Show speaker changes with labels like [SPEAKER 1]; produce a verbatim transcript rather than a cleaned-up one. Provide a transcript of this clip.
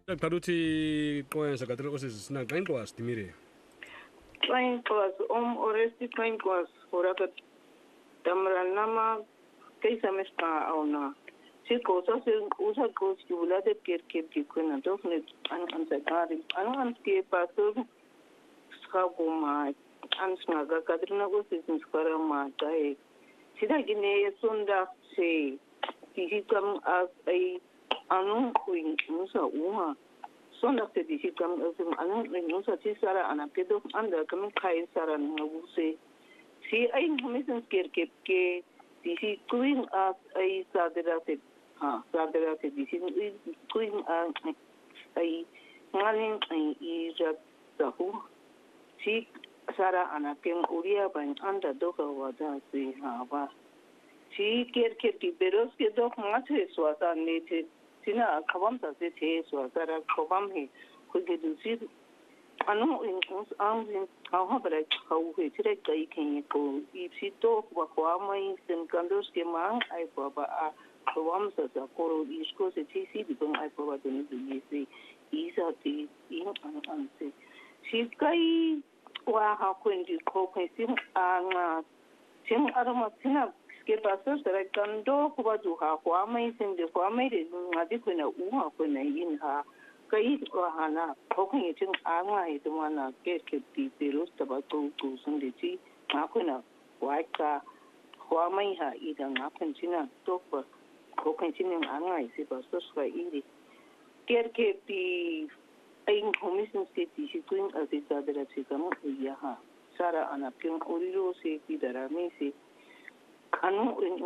[SPEAKER 1] Taruti qoensa katraqosis na kainqwas timire.
[SPEAKER 2] Kainqwas om oresti kainqwas horakat tamranama kaisa meska auna. Si cosa se usa costura de kerke dikuna dofne an an sagari an an ke pasur skaguma an snaga kadrina gosis skara ma tai. Sida gine sunda se hikam as ai anu kuin musa uma sonda te dihikam asum anu musa ti sara ana pedo anda kam kai sara nguse si ai hamisan kerke ke dihi kuin as ai sadera te ha sadera te dihi kuin as ai ngalin ai ija tahu si sara ana kem uria ban anda doka wada si ha ba si kerke ti beros ke dok mate swata nete sina kabam sa se the so sara kabam he kuge du si anu in us am in ha bara khau he tire kai ken ko i si to wa kwa mai sen kandos ke mang ai baba a kabam sa sa ko isko se ti si di bang ai baba de ni si isa ti in an an se si kai wa ha kun di ko pe sim an sim arama sina que pasó será cuando kuba duha kwa mai sin de kwa mai de ngadi kuna uha kuna yin ha kai ko hana ko kun yitin anga ito mana ke ke ti pero taba to to sun de ti ma kuna wa ka kwa mai ha idan ma kun tina to ko ko kun tina anga isi ba so so iri ker ke ti ai komisin se ti shi kun azita da ta kama ya ha sara ana pin oriro se ti da rame se anu